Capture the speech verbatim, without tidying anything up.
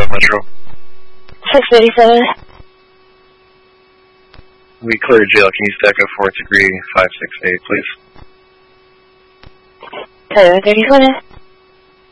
South Metro. six eighty-seven. We clear jail. Can you stack up for degree five six eight, please? seven thirty-seven.